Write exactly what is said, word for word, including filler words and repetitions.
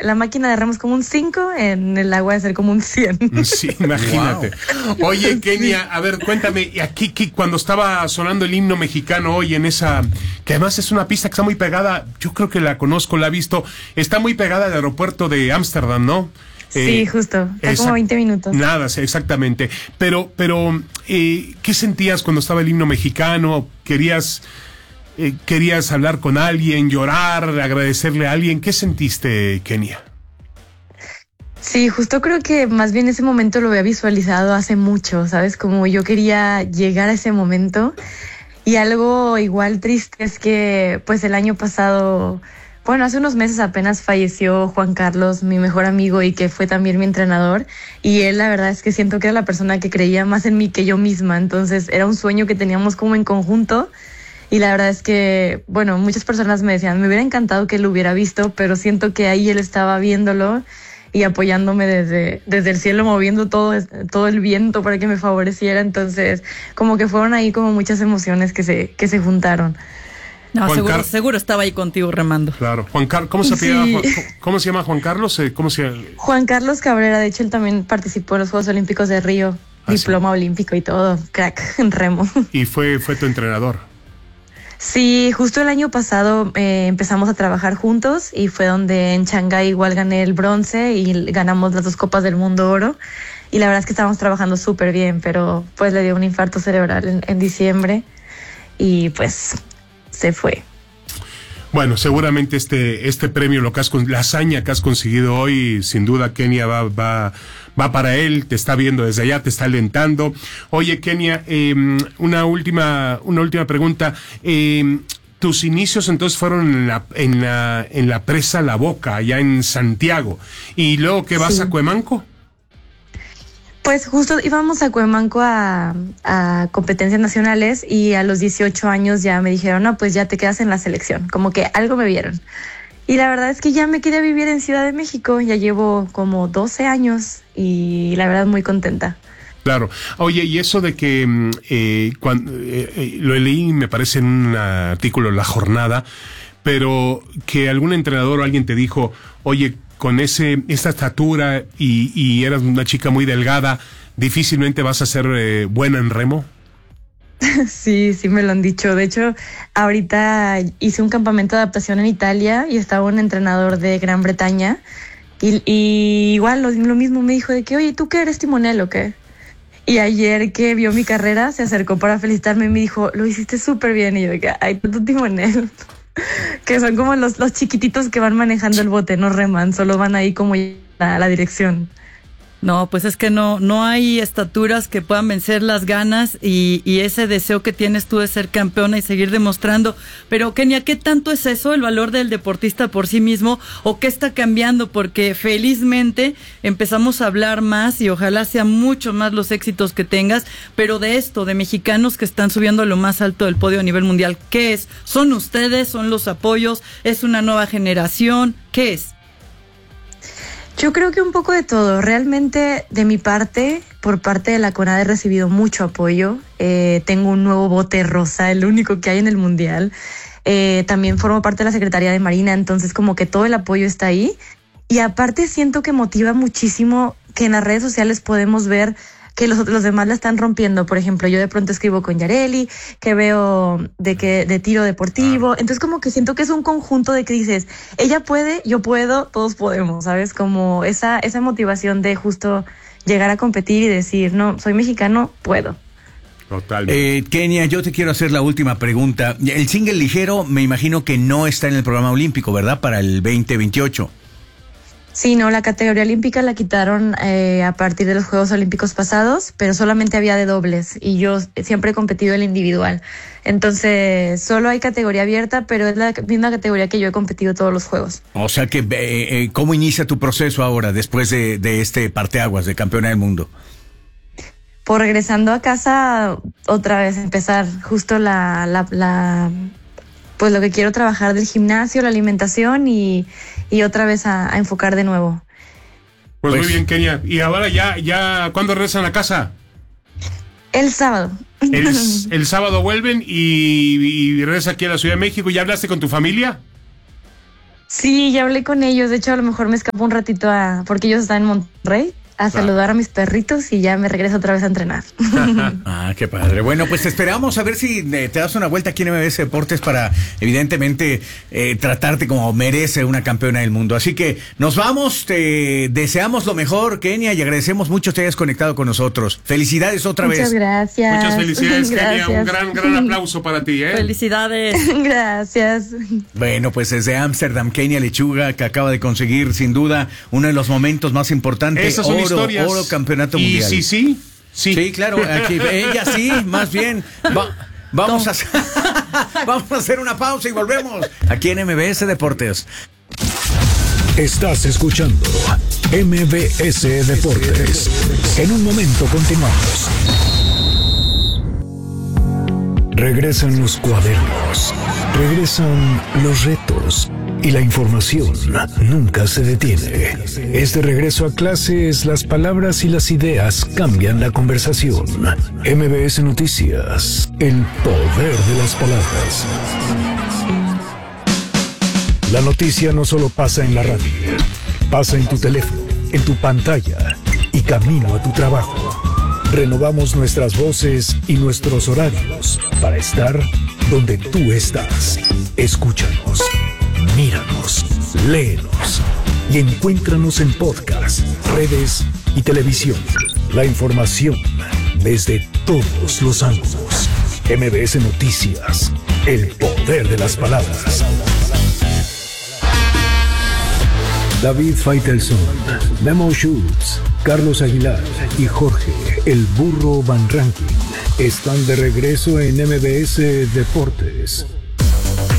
la máquina de remos como un cinco, en el agua de ser como un cien. Sí, imagínate. Wow. Oye, Kenia, a ver, cuéntame, aquí, aquí cuando estaba sonando el himno mexicano hoy en esa, que además es una pista que está muy pegada, yo creo que la conozco, la he visto, está muy pegada al aeropuerto de Ámsterdam, ¿no? Sí, eh, justo, está como veinte minutos. Nada, exactamente. Pero, pero, eh, ¿qué sentías cuando estaba el himno mexicano? ¿Querías, eh, querías hablar con alguien, llorar, agradecerle a alguien? ¿Qué sentiste, Kenia? Sí, justo creo que más bien ese momento lo había visualizado hace mucho, ¿sabes? Como yo quería llegar a ese momento. Y algo igual triste es que, pues el año pasado... Bueno, hace unos meses apenas falleció Juan Carlos, mi mejor amigo y que fue también mi entrenador. Y él, la verdad es que siento que era la persona que creía más en mí que yo misma. Entonces era un sueño que teníamos como en conjunto. Y la verdad es que, bueno, muchas personas me decían, me hubiera encantado que lo hubiera visto, pero siento que ahí él estaba viéndolo y apoyándome desde, desde el cielo, moviendo todo, todo el viento para que me favoreciera. Entonces, como que fueron ahí como muchas emociones que se, que se juntaron. No, Juan seguro, Car- seguro estaba ahí contigo remando. Claro. Juan Carlos, ¿cómo se apellida? Sí. Juan, ¿Cómo se llama Juan Carlos? ¿Cómo se llama? Juan Carlos Cabrera, de hecho él también participó en los Juegos Olímpicos de Río, ah, diploma sí. olímpico y todo, crack en remo. Y fue, fue tu entrenador. Sí, justo el año pasado eh, empezamos a trabajar juntos y fue donde en Shanghái igual gané el bronce y ganamos las dos copas del mundo oro. Y la verdad es que estábamos trabajando súper bien, pero pues le dio un infarto cerebral en, en diciembre y pues se fue. Bueno, seguramente este este premio, lo que has, la hazaña que has conseguido hoy, sin duda Kenia va va va para él, te está viendo desde allá, te está alentando. Oye, Kenia, eh, una última una última pregunta. Eh, tus inicios entonces fueron en la en la en la presa La Boca, allá en Santiago, y luego que vas sí. a Cuemanco. Pues justo íbamos a Cuemanco a, a competencias nacionales y a los dieciocho años ya me dijeron, no, pues ya te quedas en la selección, como que algo me vieron. Y la verdad es que ya me quería vivir en Ciudad de México, ya llevo como doce años y la verdad muy contenta. Claro. Oye, y eso de que eh, cuando, eh, eh, lo leí, me parece en un artículo en La Jornada, pero que algún entrenador o alguien te dijo, oye, con ese esta estatura y, y eras una chica muy delgada, difícilmente vas a ser eh, buena en remo. Sí, sí me lo han dicho. De hecho, ahorita hice un campamento de adaptación en Italia y estaba un entrenador de Gran Bretaña y, y igual lo, lo mismo me dijo de que, oye, ¿tú qué eres timonel o qué? Y ayer que vio mi carrera se acercó para felicitarme y me dijo, lo hiciste súper bien. Y yo de que, ay, tu timonel. Que son como los, los chiquititos que van manejando el bote, no reman, solo van ahí como a la dirección. No, pues es que no no hay estaturas que puedan vencer las ganas y, y ese deseo que tienes tú de ser campeona y seguir demostrando. Pero, Kenia, ¿qué tanto es eso, el valor del deportista por sí mismo, o qué está cambiando? Porque felizmente empezamos a hablar más y ojalá sean mucho más los éxitos que tengas, pero de esto, de mexicanos que están subiendo a lo más alto del podio a nivel mundial, ¿qué es? ¿Son ustedes? ¿Son los apoyos? ¿Es una nueva generación? ¿Qué es? Yo creo que un poco de todo. Realmente, de mi parte, por parte de la CONADE he recibido mucho apoyo. Eh, tengo un nuevo bote rosa, el único que hay en el mundial. Eh, también formo parte de la Secretaría de Marina, entonces como que todo el apoyo está ahí. Y aparte siento que motiva muchísimo que en las redes sociales podemos ver que los, los demás la están rompiendo. Por ejemplo, yo de pronto escribo con Yareli, que veo de que de tiro deportivo. Entonces como que siento que es un conjunto de que dices, ella puede, yo puedo, todos podemos, ¿sabes? Como esa, esa motivación de justo llegar a competir y decir, no, soy mexicano, puedo. Totalmente. Eh, Kenia, yo te quiero hacer la última pregunta. El single ligero me imagino que no está en el programa olímpico, ¿verdad? Para el veinte veintiocho. Sí, no, la categoría olímpica la quitaron eh, a partir de los Juegos Olímpicos pasados, pero solamente había de dobles y yo siempre he competido el individual. Entonces, solo hay categoría abierta, pero es la misma categoría que yo he competido todos los Juegos. O sea que, eh, eh, ¿cómo inicia tu proceso ahora, después de, de este parteaguas de campeona del mundo? Por regresando a casa, otra vez empezar justo la... la, la pues lo que quiero trabajar del gimnasio, la alimentación y, y otra vez a, a enfocar de nuevo. Pues, pues muy bien, Kenia. Y ahora ya, ya, ¿cuándo regresan a casa? El sábado. El, el sábado vuelven y, y regresas aquí a la Ciudad de México. ¿Ya hablaste con tu familia? Sí, ya hablé con ellos. De hecho, a lo mejor me escapo un ratito a, porque ellos están en Monterrey, a saludar a mis perritos y ya me regreso otra vez a entrenar. Ah, qué padre. Bueno, pues esperamos a ver si eh, te das una vuelta aquí en M B S Deportes para, evidentemente, eh, tratarte como merece una campeona del mundo. Así que nos vamos, te deseamos lo mejor, Kenia, y agradecemos mucho que te hayas conectado con nosotros. Felicidades otra Muchas vez. Muchas gracias. Muchas felicidades, Gracias. Kenia. Un gran, gran aplauso para ti, ¿eh? Felicidades. Gracias. Bueno, pues desde Ámsterdam, Kenia Lechuga, que acaba de conseguir, sin duda, uno de los momentos más importantes. Esas son oro, historias. oro campeonato y mundial. sí, sí, sí. Sí, claro, aquí, ella sí, más bien. Va, vamos, a, vamos a hacer una pausa y volvemos aquí en M B S Deportes. Estás escuchando M B S Deportes. En un momento continuamos. Regresan los cuadernos, regresan los retos y la información nunca se detiene. Es de regreso a clases, las palabras y las ideas cambian la conversación. M B S Noticias, el poder de las palabras. La noticia no solo pasa en la radio, pasa en tu teléfono, en tu pantalla y camino a tu trabajo. Renovamos nuestras voces y nuestros horarios para estar donde tú estás. Escúchanos, míranos, léenos y encuéntranos en podcast, redes y televisión. La información desde todos los ángulos. M B S Noticias, el poder de las palabras. David Faitelson, Memo Schultz, Carlos Aguilar y Jorge El Burro Van Rankin están de regreso en M B S Deportes.